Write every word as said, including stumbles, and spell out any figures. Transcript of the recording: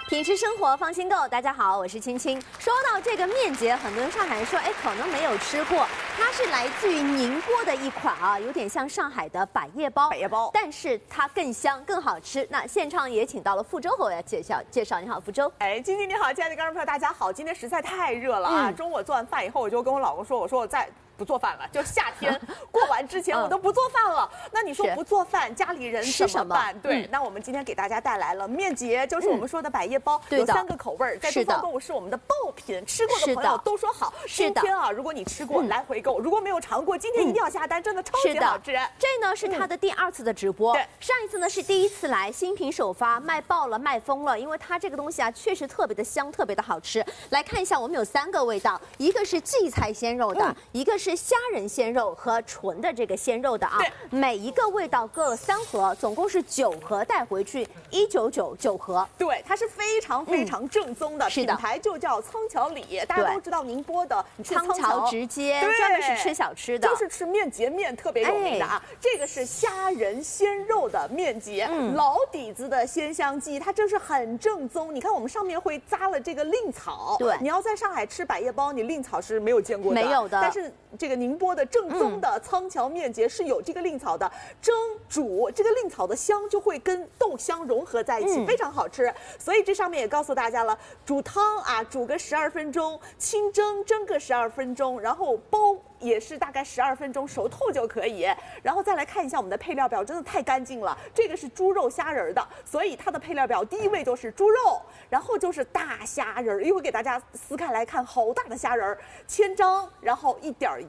品质生活放心购，大家好，我是青青。说到这个面节，很多人上海说，哎，可能没有吃过，它是来自于宁波的一款啊，有点像上海的百叶包， 百叶包， 但是它更香更好吃。那现场也请到了傅周和我来介绍介绍。你好，傅周。 哎，青青你好，亲爱的观众朋友，大家好。今天实在太热了啊！嗯、中午我做完饭以后，我就跟我老公说，我说我在。不做饭了，就夏天过完之前我都不做饭了。嗯、那你说不做饭，家里人怎么办？对，嗯、那我们今天给大家带来了面节，就是我们说的百叶包，嗯、有三个口味，在东方购物是我们的爆品，吃过的朋友都说好。今天啊，如果你吃过，来回购；如果没有尝过，今天一定要下单，真的超级好吃。 这呢是他的第二次的直播，对，上一次呢是第一次来，新品首发，卖爆了，卖疯了，因为它这个东西啊确实特别的香，特别的好吃。来看一下，我们有三个味道，一个是荠菜鲜肉的，嗯、一个是虾仁鲜肉和纯的这个鲜肉的啊，每一个味道各三盒，总共是九盒带回去，一九九九盒。 对，它是非常非常正宗的，嗯、品牌就叫仓桥里。大家都知道宁波的仓桥直接专门是吃小吃的， 就是吃面节面特别有名的啊。哎、这个是虾仁鲜肉的面节，嗯、老底子的鲜香鸡，它真是很正宗。你看我们上面会扎了这个令草， 对， 你要在上海吃百叶包，你令草是没有见过的， 没有的。 但是这个宁波的正宗的仓桥面节是有这个令草的，蒸煮这个令草的香就会跟豆香融合在一起，嗯、非常好吃。所以这上面也告诉大家了，煮汤啊，煮个十二分钟，清蒸蒸个十二分钟，然后包也是大概十二分钟熟透就可以。然后再来看一下我们的配料表，真的太干净了。这个是猪肉虾仁的，所以它的配料表第一位就是猪肉，然后就是大虾仁，一会儿给大家撕开来看，好大的虾仁，千张，然后一点